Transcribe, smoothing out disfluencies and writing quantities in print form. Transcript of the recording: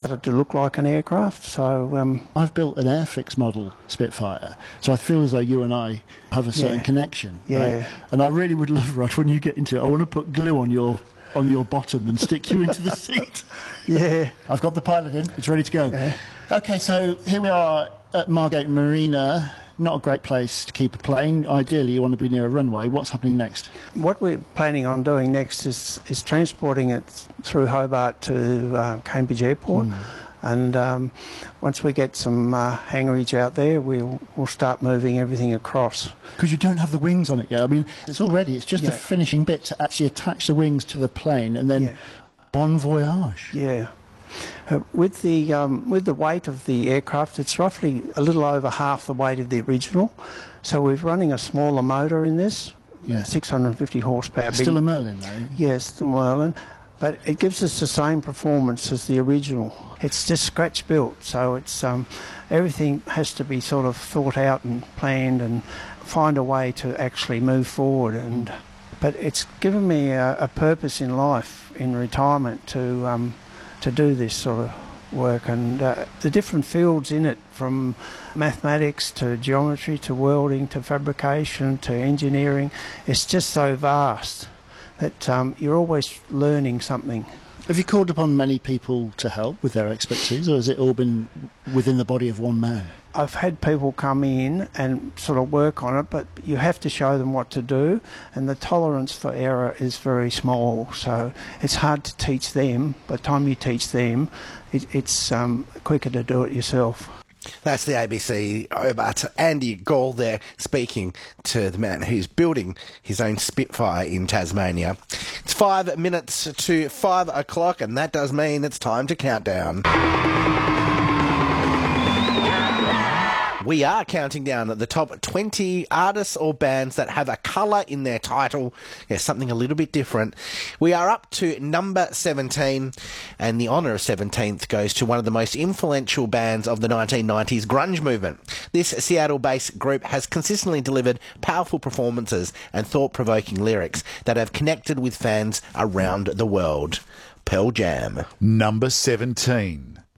started to look like an aircraft. So I've built an Airfix model Spitfire, so I feel as though you and I have a certain connection. Yeah. Right? And I really would love, Rod, when you get into it, I want to put glue on your bottom and stick you into the seat. Yeah. I've got the pilot in. It's ready to go. Yeah. Okay, so here we are at Margate Marina. Not a great place to keep a plane. Ideally, you want to be near a runway. What's happening next? What we're planning on doing next is transporting it through Hobart to Cambridge Airport. And once we get some hangarage out there, we'll start moving everything across. Because you don't have the wings on it yet. I mean, it's just the finishing bit to actually attach the wings to the plane and then bon voyage. Yeah. With the weight of the aircraft, it's roughly a little over half the weight of the original. So we're running a smaller motor in this, 650 horsepower. Still a Merlin, though? Yes, still Merlin. But it gives us the same performance as the original. It's just scratch built, so it's everything has to be sort of thought out and planned and find a way to actually move forward. But it's given me a purpose in life, in retirement, to do this sort of work, and the different fields in it, from mathematics to geometry to welding to fabrication to engineering, it's just so vast that you're always learning something. Have you called upon many people to help with their expertise, or has it all been within the body of one man? I've had people come in and sort of work on it, but you have to show them what to do, and the tolerance for error is very small, so it's hard to teach them. By the time you teach them, it's quicker to do it yourself. That's the ABC Hobart. Andy Gall there speaking to the man who's building his own Spitfire in Tasmania. It's 5 minutes to 5 o'clock, and that does mean it's time to count down. We are counting down the top 20 artists or bands that have a colour in their title. Yes, something a little bit different. We are up to number 17, and the honour of 17th goes to one of the most influential bands of the 1990s grunge movement. This Seattle-based group has consistently delivered powerful performances and thought-provoking lyrics that have connected with fans around the world. Pearl Jam. Number 17.